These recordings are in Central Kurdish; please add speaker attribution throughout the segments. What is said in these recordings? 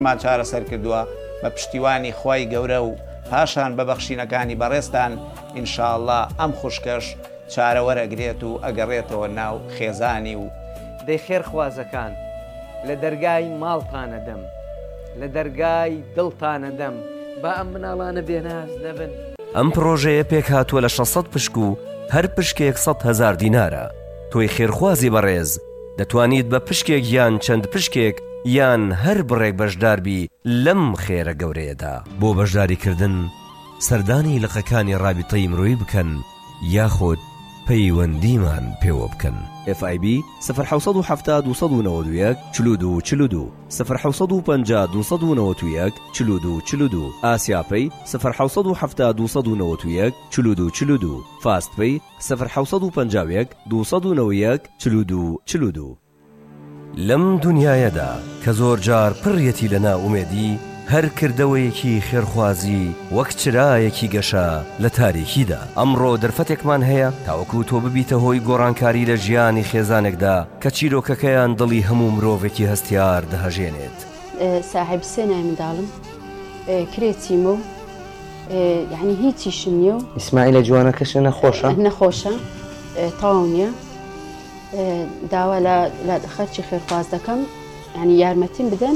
Speaker 1: مان چارەسەر کردووە بە پشتیوانی خۆی گەورە و پاشان بە بەخشینەکانی بەڕێستان ئینشاءالله ئەم خوشکەش چارەوەرەگرێت و ئەگەڕێتەوە ناو خێزانی و
Speaker 2: دەی خێرخوازەکان لە دەرگای ماڵتانە دەم لە دەرگای دڵتانە دەم با ئەم مناڵانە بێناز نەبن.
Speaker 3: ئەم پرۆژەیە پێک هاتووە لە 600 پشک و هەر پشکێک 100,000 دینارە. تۆی خێرخوازی بەڕێز دەتوانیت بە پشکێک یان چەند پشکێک یان هەر بڕێک بەشداربی لەم خێرە گەورەیەدا. بۆ بەشداریکردن سەردانی لقەکانی رابطەی مرۆیی بکەن یاخود پەیوەندیمان پێوە بکەن. FIB 070 291 42 42 050 291 42 42 ئاسیاپەی 070 291 42 42 فاستپەی 051 291 42 42. لەم دنیایەدا کە زۆر جار پڕیەتی لە ناومێدی هەر کردەوەیەکی خێرخوازی وەک چرایەکی گەشە لە تاریکیدا. ئەمڕۆ دەرفەتێکمان هەیە تاوەکو تۆ ببیتە هۆی گۆڕانکاری لە ژیانی خێزانێکدا کە چیرۆکەکەیان دڵی هەموو مرۆڤێکی هەستیار دەهەژێنێت.
Speaker 4: ساحب سێنای منداڵم کرێچیمە و یعنی هیچیشم نییە و
Speaker 2: ئیسماعیلە جوانەکەشە
Speaker 4: نەخۆشە تەواو نییە. داوا لە خەرچی خێرخواز دەکەم ینی یارمەتیم بدەن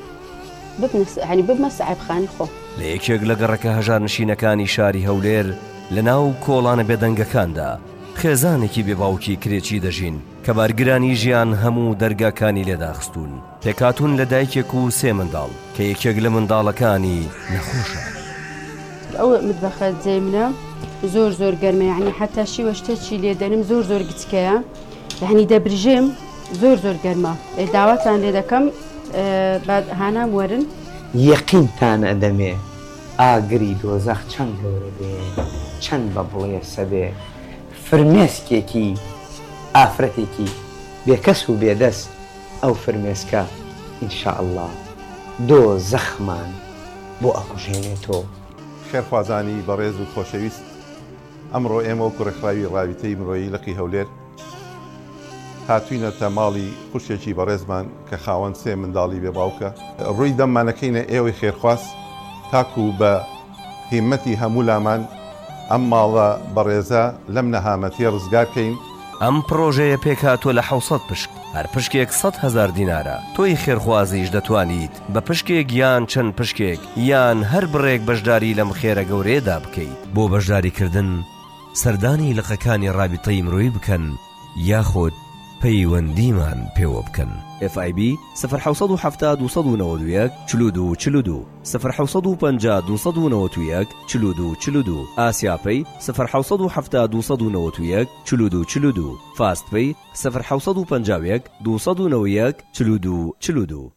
Speaker 4: ببمە ساحبخانی خۆ.
Speaker 3: لە یەکێک لە گەڕەکە هەژار نشینەکانی شاری هەولێر لە ناو کۆڵانە بێدەنگەکاندا خێزانێکی بێباوکی کرێکی دەژین کە بارگرانی ژیان هەموو دەرگاکانی لێداخستون. پێکاتون لە دایکێک و 3 منداڵ کە یەکێک لە منداڵەکانی نەخۆشە.
Speaker 4: ئەو متبەخە جێ منە زۆر گەرمە یعنی حتا شیوە شتێکی لێدەنم زۆر گچکەیە یعنی دەبرژێم زۆر گەرمە. داواتان لێ دەکەم هانام وەرن
Speaker 5: یەقینتان ئەدەمێ ئاگری دۆزەخ چەند گەورە بێ چەند بە بڵێسە بێ فرمێسکێکی ئافرەتێکی بێکەس و بێدەست ئەو فرمێسکە ئینشاءالله دۆزەخمان بۆ ئەکوژێنێتەوە.
Speaker 6: خێرخوازانی بەڕێز و خۆشەویست، ئەمڕۆ ئێمە و کوڕەخراوی ڕاویتەی مرۆیی لەقی هەولێر هاتوینەتە ماڵی خوشێکی بەڕێزمان کە خاوەن 3 منداڵی بێباوکە. ڕووی دەممانەکەینە ئێوەی خێرخواز تاکو بە هیمەتی هەموو لامان ئەم ماڵە بەڕێزە لەم نەهامەتی ڕزگارکەین.
Speaker 3: ئەم پرۆژەیە پێک هاتووە لە 600 پشک هەر پشکێک 100,000 دینارە. تۆی خێرخوازیش دەتوانیت بە پشکێک یان چەند پشکێک یان هەر بڕێک بەشداری لەم خێرە گەورەیەدا بکەیت. بۆ بەشداریکردن سەردانی لقەکانی رابطەی مرۆیی بکەن یاخود پەیوەندیمان پێوە بکەن. FIB 070 291 42 42 050 291 42 42 ئاسیاپەی 070 291 42 42 فاستپەی 051 291 42 42.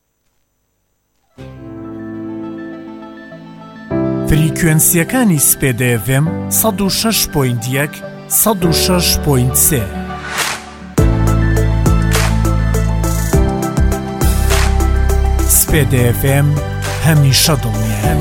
Speaker 7: فریکوێنسیەکانی سپێدە FM 106.1 106.3. سپێدە FM هەمیشە دڵنیایە.